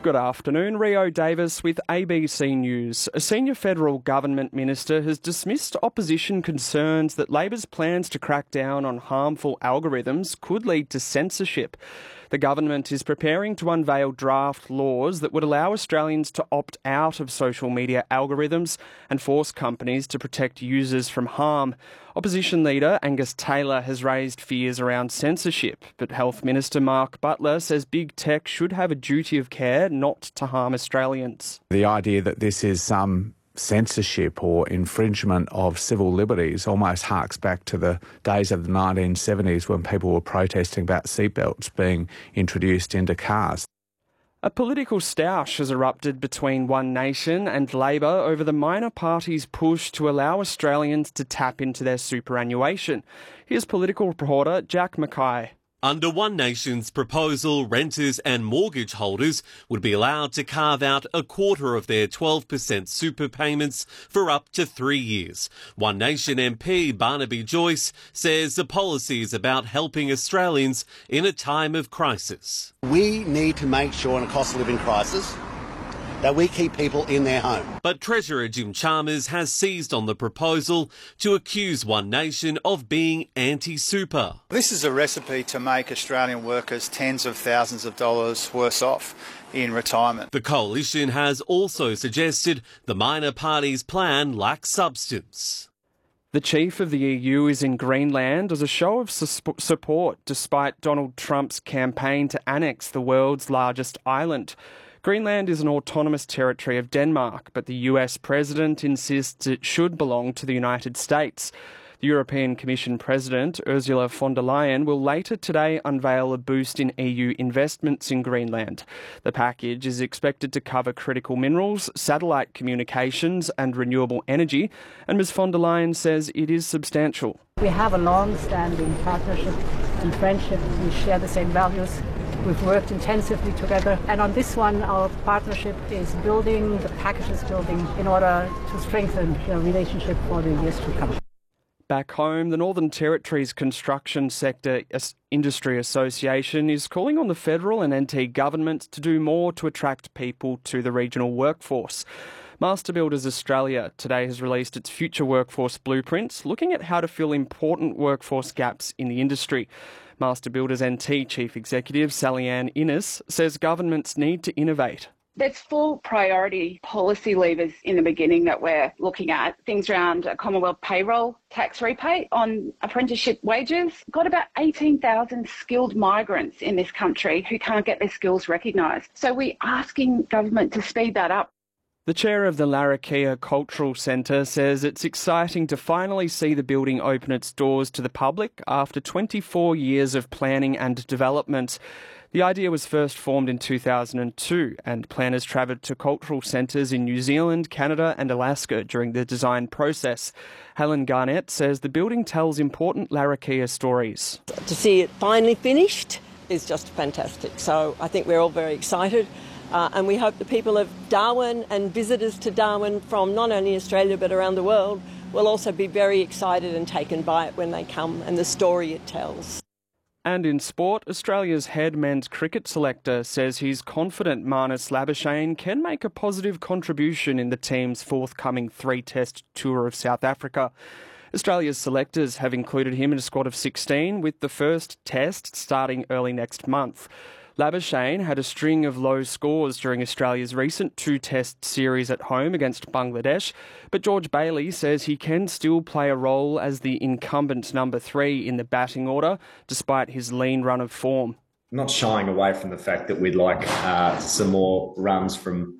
Good afternoon, Rio Davis with ABC News. A senior federal government minister has dismissed opposition concerns that Labor's plans to crack down on harmful algorithms could lead to censorship. The government is preparing to unveil draft laws that would allow Australians to opt out of social media algorithms and force companies to protect users from harm. Opposition leader Angus Taylor has raised fears around censorship, but Health Minister Mark Butler says big tech should have a duty of care not to harm Australians. The idea that this is some censorship or infringement of civil liberties almost harks back to the days of the 1970s when people were protesting about seatbelts being introduced into cars. A political stoush has erupted between One Nation and Labor over the minor party's push to allow Australians to tap into their superannuation. Here's political reporter Jack Mackay. Under One Nation's proposal, renters and mortgage holders would be allowed to carve out a quarter of their 12% super payments for up to 3 years. One Nation MP Barnaby Joyce says the policy is about helping Australians in a time of crisis. We need to make sure in a cost of living crisis that we keep people in their home. But Treasurer Jim Chalmers has seized on the proposal to accuse One Nation of being anti-super. This is a recipe to make Australian workers tens of thousands of dollars worse off in retirement. The coalition has also suggested the minor party's plan lacks substance. The chief of the EU is in Greenland as a show of support despite Donald Trump's campaign to annex the world's largest island. Greenland is an autonomous territory of Denmark, but the US president insists it should belong to the United States. The European Commission President, Ursula von der Leyen, will later today unveil a boost in EU investments in Greenland. The package is expected to cover critical minerals, satellite communications and renewable energy, and Ms von der Leyen says it is substantial. We have a long-standing partnership and friendship. We share the same values. We've worked intensively together, and on this one our partnership is building, the package is building in order to strengthen the relationship for the years to come. Back home, the Northern Territory's Construction Sector Industry Association is calling on the federal and NT governments to do more to attract people to the regional workforce. Master Builders Australia today has released its future workforce blueprints, looking at how to fill important workforce gaps in the industry. Master Builders NT Chief Executive Sally-Anne Innes says governments need to innovate. There's 4 priority policy levers in the beginning that we're looking at. Things around a Commonwealth payroll tax rebate on apprenticeship wages. Got about 18,000 skilled migrants in this country who can't get their skills recognised. So we're asking government to speed that up. The chair of the Larrakia Cultural Centre says it's exciting to finally see the building open its doors to the public after 24 years of planning and development. The idea was first formed in 2002 and planners travelled to cultural centres in New Zealand, Canada and Alaska during the design process. Helen Garnett says the building tells important Larrakia stories. To see it finally finished is just fantastic. So I think we're all very excited. And we hope the people of Darwin and visitors to Darwin from not only Australia but around the world will also be very excited and taken by it when they come and the story it tells. And in sport, Australia's head men's cricket selector says he's confident Marnus Labuschagne can make a positive contribution in the team's forthcoming 3-test tour of South Africa. Australia's selectors have included him in a squad of 16, with the first test starting early next month. Labuschagne had a string of low scores during Australia's recent 2-test series at home against Bangladesh, but George Bailey says he can still play a role as the incumbent number 3 in the batting order, despite his lean run of form. Not shying away from the fact that we'd like some more runs from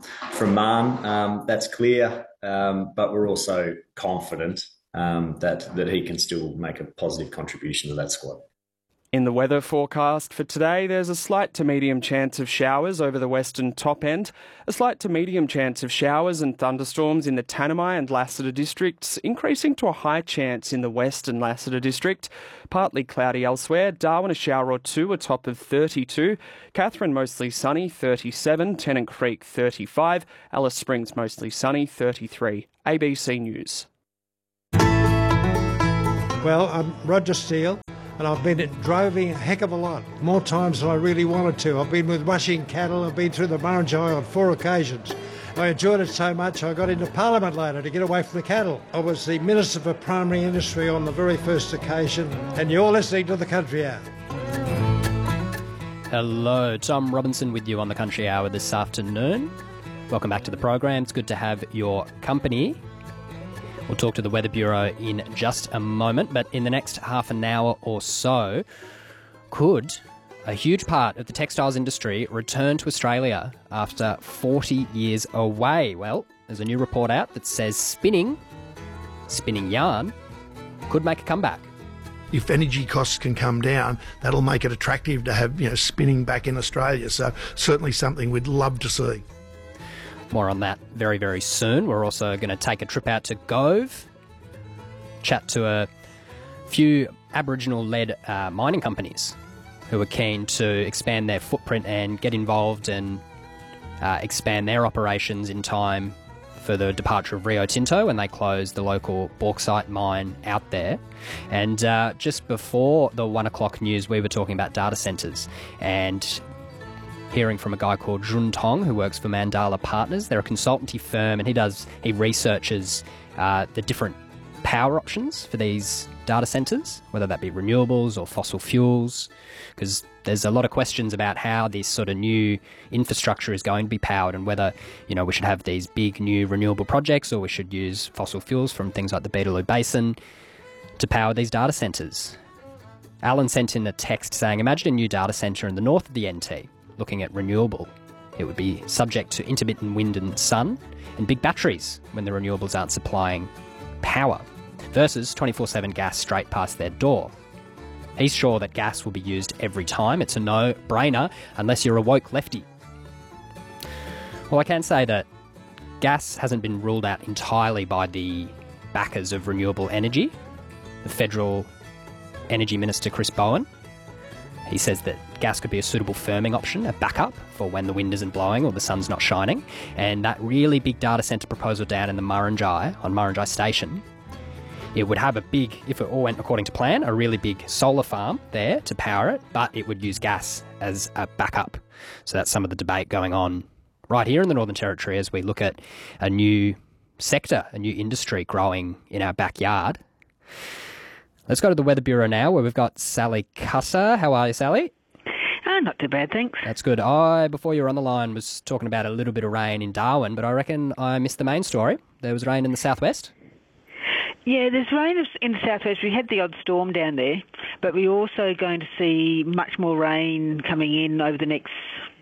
Marn, that's clear, but we're also confident that he can still make a positive contribution to that squad. In the weather forecast for today, there's a slight to medium chance of showers over the western top end, a slight to medium chance of showers and thunderstorms in the Tanami and Lassiter districts, increasing to a high chance in the western Lassiter district. Partly cloudy elsewhere, Darwin a shower or 2, a top of 32, Katherine mostly sunny, 37, Tennant Creek 35, Alice Springs mostly sunny, 33. ABC News. Well, I'm Roger Steele. and I've been droving a heck of a lot, more times than I really wanted to. I've been with rushing cattle, I've been through the Murrumbidgee on 4 occasions. I enjoyed it so much I got into Parliament later to get away from the cattle. I was the Minister for Primary Industry on the very first occasion, and you're listening to The Country Hour. Hello, Tom Robinson with you on The Country Hour this afternoon. Welcome back to the program. It's good to have your company. We'll talk to the Weather Bureau in just a moment, but in the next half an hour or so, could a huge part of the textiles industry return to Australia after 40 years away? Well, there's a new report out that says spinning yarn, could make a comeback. If energy costs can come down, that'll make it attractive to have, spinning back in Australia. So certainly something we'd love to see. More on that very, very soon. We're also going to take a trip out to Gove, chat to a few Aboriginal-led mining companies who are keen to expand their footprint and get involved and expand their operations in time for the departure of Rio Tinto when they close the local bauxite mine out there. And just before the 1 o'clock news, we were talking about data centres and hearing from a guy called Jun Tong who works for Mandala Partners. They're a consultancy firm, and he researches the different power options for these data centres, whether that be renewables or fossil fuels, because there's a lot of questions about how this sort of new infrastructure is going to be powered and whether, we should have these big new renewable projects or we should use fossil fuels from things like the Beetaloo Basin to power these data centres. Alan sent in a text saying, imagine a new data centre in the north of the NT looking at renewable. It would be subject to intermittent wind and sun and big batteries when the renewables aren't supplying power, versus 24/7 gas straight past their door. He's sure that gas will be used every time. It's a no-brainer unless you're a woke lefty. Well, I can say that gas hasn't been ruled out entirely by the backers of renewable energy. The Federal Energy Minister, Chris Bowen, he says that gas could be a suitable firming option, a backup for when the wind isn't blowing or the sun's not shining. And that really big data centre proposal down in the Murrumbidgee, on Murrumbidgee Station, it would have a big, if it all went according to plan, a really big solar farm there to power it, but it would use gas as a backup. So that's some of the debate going on right here in the Northern Territory as we look at a new sector, a new industry growing in our backyard. Let's go to the Weather Bureau now, where we've got Sally Cutter. How are you, Sally? Not too bad, thanks. That's good. I, before you were on the line, was talking about a little bit of rain in Darwin, but I reckon I missed the main story. There was rain in the southwest? Yeah, there's rain in the southwest. We had the odd storm down there, but we're also going to see much more rain coming in over the next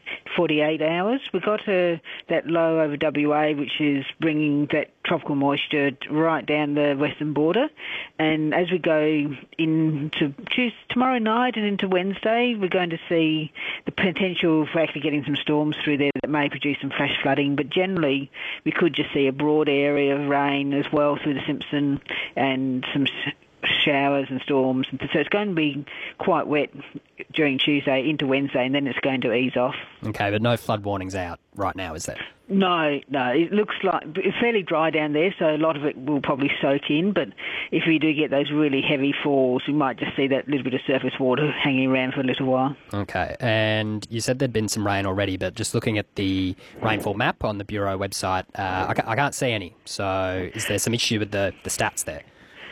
48 hours. We got that low over WA, which is bringing that tropical moisture right down the western border. And as we go into tomorrow night and into Wednesday, we're going to see the potential for actually getting some storms through there that may produce some flash flooding. But generally, we could just see a broad area of rain as well through the Simpson and some showers and storms. So it's going to be quite wet during Tuesday into Wednesday, and then it's going to ease off. Okay, but no flood warnings out right now, is there? No. It looks like it's fairly dry down there, so a lot of it will probably soak in. But if we do get those really heavy falls, we might just see that little bit of surface water hanging around for a little while. Okay, and you said there'd been some rain already, but just looking at the rainfall map on the Bureau website, I can't see any. So is there some issue with the stats there?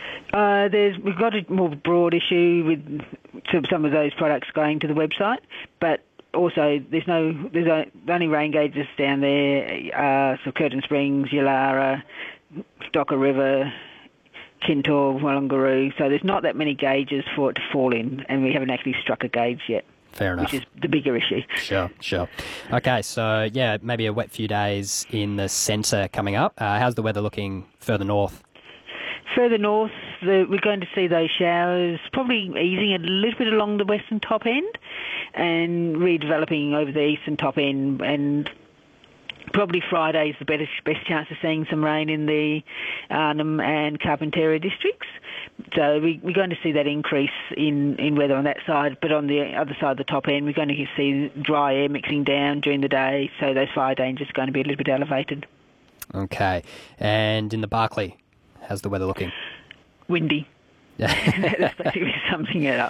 We've got a more broad issue with some of those products going to the website, but also there's only rain gauges down there, so Curtin Springs, Yulara, Docker River, Kintore, Wallangaroo, so there's not that many gauges for it to fall in, and we haven't actually struck a gauge yet. Fair enough. Which is the bigger issue. Sure. Okay, so yeah, maybe a wet few days in the centre coming up. How's the weather looking further north? Further north, we're going to see those showers probably easing a little bit along the western top end and redeveloping over the eastern top end, and probably Friday is the best chance of seeing some rain in the Arnhem and Carpentaria districts. So we're going to see that increase in weather on that side, but on the other side of the top end, we're going to see dry air mixing down during the day, so those fire dangers are going to be a little bit elevated. Okay, and in the Barkly, how's the weather looking? Windy. That's basically summing it up.